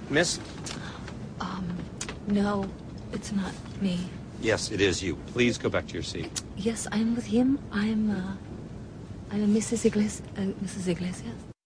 Miss? No, it's not me. Yes, it is you. Please go back to your seat. Yes, I'm with him. I'm Mrs. Iglesias.